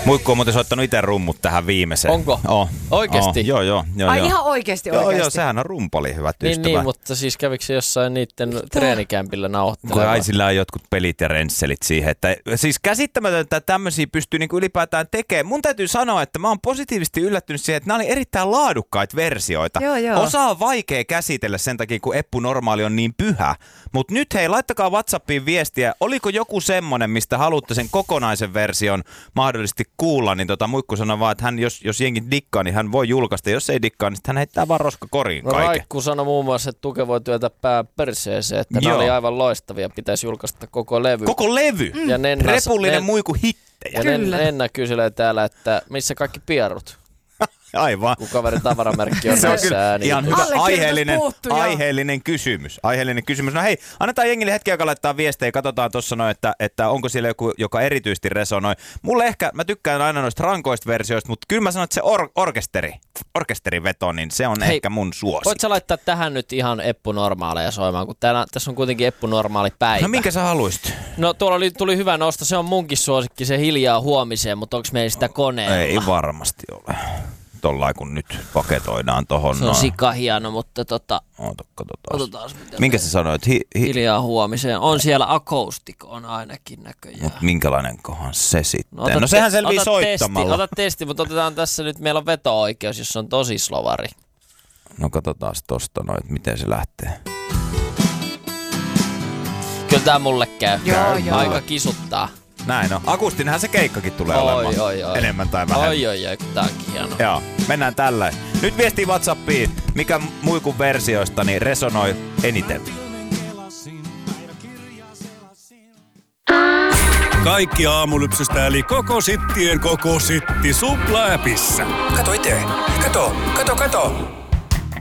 Muikku on muuten soittanut itse rummut tähän viimeiseen. Onko? Oikeesti? Joo. Ai ihan oikeesti? Joo, sehän on rumpali, hyvät ystävät. Niin, mutta siis kävikö se jossain niitten treenikämpillä nauhoittelemaan? Kun sillä on jotkut pelit ja rensselit siihen. Että, siis käsittämätöntä, että tämmöisiä pystyy niinku ylipäätään tekemään. Mun täytyy sanoa, että mä oon positiivisesti yllättynyt siihen, että nämä oli erittäin laadukkaita versioita. Joo. Osa on vaikea käsitellä sen takia, kun Eppu Normaali on niin pyhä. Mutta nyt hei, laittakaa WhatsAppiin viestiä. Oliko joku semmonen, mistä haluatte sen kokonaisen version mahdollisesti kuulla? Niin Muikku sanoi vaan, että hän, jos jengi dikkaa, niin hän voi julkaista. Jos ei dikkaa, niin hän heittää vaan roskakoriin kaiken. Raikku sanoi muun muassa, että Tuke voi työtä pää perseeseen, että ne oli aivan loistavia. Pitäisi julkaista koko levy. Koko levy? Ja Repullinen Muikku hittejä. Ja Nenna kyselee täällä, että missä kaikki pierut? Aivan. Kun kaverin tavaramerkki on se on näissä kyllä ääniin. ihan hyvä aiheellinen kysymys. No hei, annetaan jengille hetki aikaa laittaa viestejä. Katsotaan tuossa noin, että onko siellä joku, joka erityisesti resonoi. Mulle ehkä, mä tykkään aina noista rankoista versioista, mutta kyllä mä sanon, että se orkesteriveto, niin se on ehkä mun suosikki. Voit sä laittaa tähän nyt ihan Eppu Normaaleja soimaan, kun tässä on kuitenkin Eppu Normaali päivä. No minkä sä haluisit? No tuolla tuli hyvä nosto, se on munkin suosikki, se Hiljaa huomiseen, mutta onko meillä sitä koneella? Ei varmasti ole. Tollain kun nyt paketoidaan tohon. Se on sika hieno, mutta katsotaan. Minkä sä sanoit? Hiljaa huomiseen. On siellä acoustic on ainakin näköjään. Mutta minkälainen kohan se sitten? No sehän selvii soittamalla. Ota testi, mutta otetaan tässä nyt, meillä on veto-oikeus, jos on tosi slovari. No katsotaan tosta noin, miten se lähtee. Kyllä tää mulle käy. Joo. Aika kisuttaa. Näin on. Akustinenhan se keikkakin tulee olemaan. Oi. Enemmän tai vähemmän. Oi, kun tää onkin hieno. Joo, mennään tällä. Nyt viestii WhatsAppiin, mikä Muikun versioista niin resonoi eniten. Kaikki aamulypsystä eli koko sittien koko sitti Supla-äpissä. Kato itse. Kato.